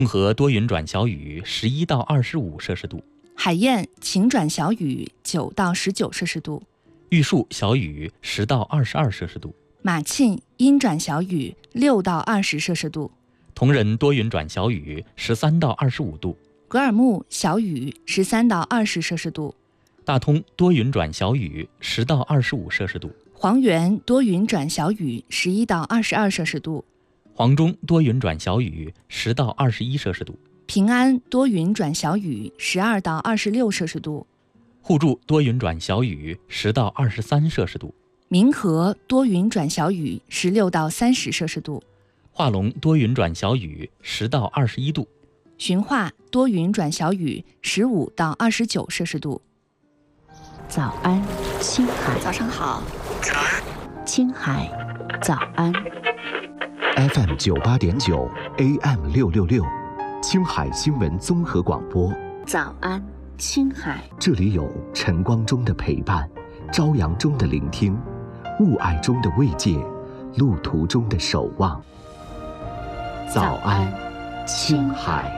和多云转小雨11到25摄氏度， 海晏晴转小雨9到19摄氏度， 玉树小雨10到22摄氏度， 马沁阴转小雨6到20摄氏度， 铜仁多云转小雨13到25度， 格尔木小雨13到20摄氏度， 大通多云转小雨10到25摄氏度， 黄原多云转小雨11到22摄氏度， 黄中多云转小雨10到21摄氏度， 平安多云转小雨12到26摄氏度， 互助多云转小雨10到23摄氏度， 民和多云转小雨16到30摄氏度， 化龙多云转小雨10到21度， 循化多云转小雨15到29摄氏度。 早安，青海。 早上好。 早安，青海。早安。 FM 98.9 AM 666，青海新闻综合广播。 早安，青海。 这里有晨光中的陪伴，朝阳中的聆听，雾霭中的慰藉，路途中的守望。早安，青海。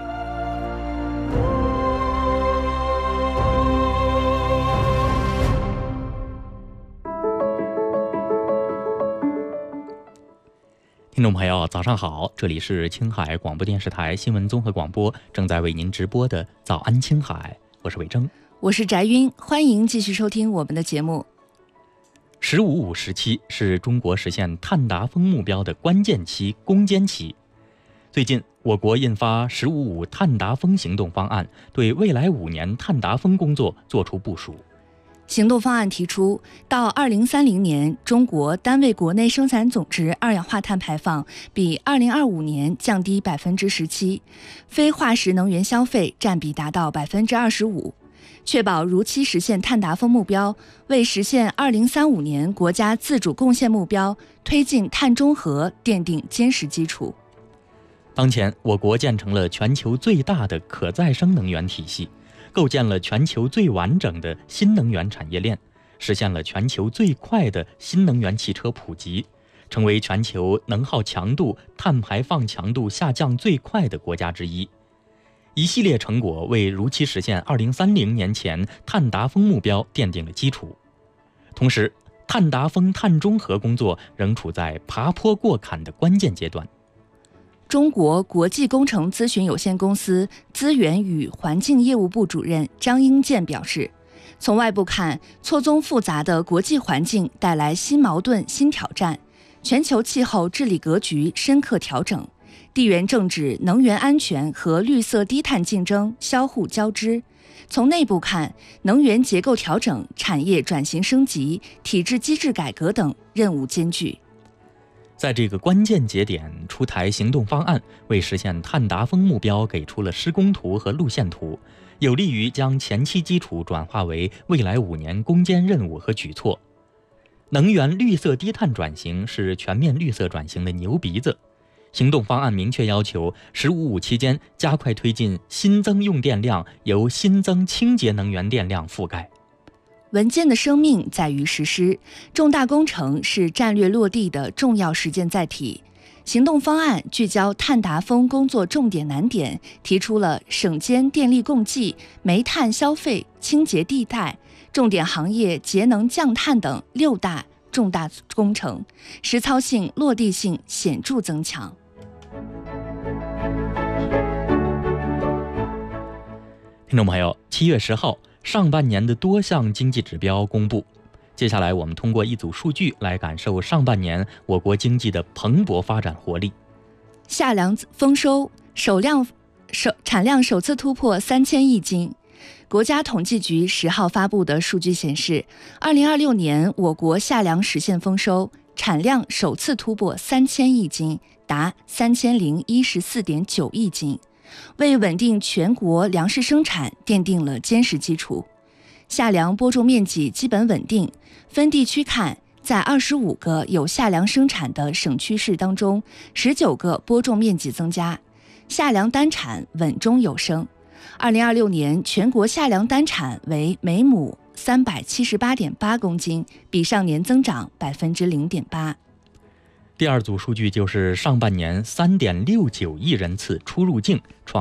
听众朋友，早上好，这里是青海广播电视台新闻综合广播，正在为您直播的早安青海，我是伟征， 我是翟晕，欢迎继续收听我们的节目。 15-5时期是中国实现碳达峰目标的关键期、攻坚期。最近，我国印发15-5碳达峰行动方案，对未来5年碳达峰工作作出部署。 行动方案提出，到2030年，中国单位国内生产总值二氧化碳排放比2025年降低17%，非化石能源消费占比达到25%，确保如期实现碳达峰目标，为实现2035年国家自主贡献目标、推进碳中和奠定坚实基础。 当前，我国建成了全球最大的可再生能源体系，构建了全球最完整的新能源产业链，实现了全球最快的新能源汽车普及，成为全球能耗强度、碳排放强度下降最快的国家之一。一系列成果为如期实现2030年前碳达峰目标奠定了基础。同时，碳达峰碳中和工作仍处在爬坡过坎的关键阶段。 中国国际工程咨询有限公司资源与环境业务部主任张英健表示，从外部看，错综复杂的国际环境带来新矛盾、新挑战，全球气候治理格局深刻调整，地缘政治、能源安全和绿色低碳竞争相互交织。从内部看，能源结构调整、产业转型升级、体制机制改革等任务艰巨。 在这个关键节点出台行动方案，为实现碳达峰目标给出了施工图和路线图，有利于将前期基础转化为未来5年攻坚任务和举措。能源绿色低碳转型是全面绿色转型的牛鼻子。行动方案明确要求15-5期间加快推进新增用电量由新增清洁能源电量覆盖。 文件的生命在于实施，重大工程是战略落地的重要实践载体。行动方案聚焦碳达峰工作重点难点，提出了省间电力供给、煤炭消费、清洁地带、重点行业节能降碳等6大重大工程，实操性、落地性显著增强。 听众朋友，7月10号。上半年的多项经济指标公布，接下来我们通过一组数据来感受上半年我国经济的蓬勃发展活力。 夏粮丰收，产量首次突破3000亿斤。国家统计局10号发布的数据显示，2026年我国夏粮实现丰收，产量首次突破3000亿斤，达3014.9亿斤。为稳定全国粮食生产奠定了坚实基础。夏粮播种面积基本稳定，分地区看，在25个有夏粮生产的省区市当中，19个播种面积增加，夏粮单产稳中有升。2026年全国夏粮单产为每亩378.8公斤，比上年增长0.8%。 第二组数据就是上半年3.69亿人次出入境，创